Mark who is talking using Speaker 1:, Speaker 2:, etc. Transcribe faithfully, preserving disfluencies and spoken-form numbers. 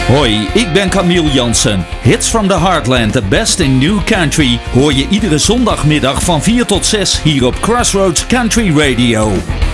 Speaker 1: Hoi, ik ben Camille Jansen. Hits from the Heartland, the best in new country, hoor je iedere zondagmiddag van vier tot zes hier op Crossroads Country Radio.